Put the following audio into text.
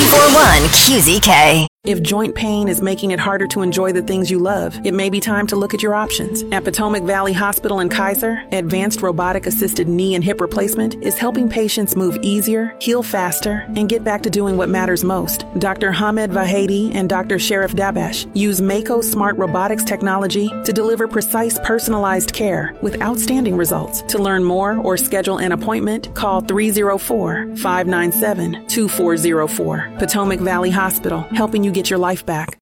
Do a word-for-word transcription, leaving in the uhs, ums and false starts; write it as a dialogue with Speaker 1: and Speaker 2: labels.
Speaker 1: ninety-four point one Q Z K.
Speaker 2: If joint pain is making it harder to enjoy the things you love, it may be time to look at your options. At Potomac Valley Hospital in Kaiser, advanced robotic-assisted knee and hip replacement is helping patients move easier, heal faster, and get back to doing what matters most. Doctor Hamed Vahedi and Doctor Sharif Dabash use Mako Smart Robotics technology to deliver precise, personalized care with outstanding results. To learn more or schedule an appointment, call three oh four, five nine seven, two four oh four. Potomac Valley Hospital, helping you get your life back.